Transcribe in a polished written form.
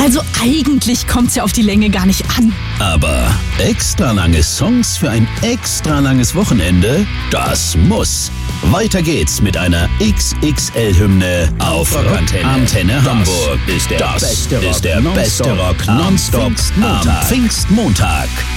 Also eigentlich kommt's ja auf die Länge gar nicht an. Aber extra lange Songs für ein extra langes Wochenende? Das muss. Weiter geht's mit einer XXL-Hymne auf Antenne Hamburg. Das ist der beste Rock nonstop am Pfingstmontag.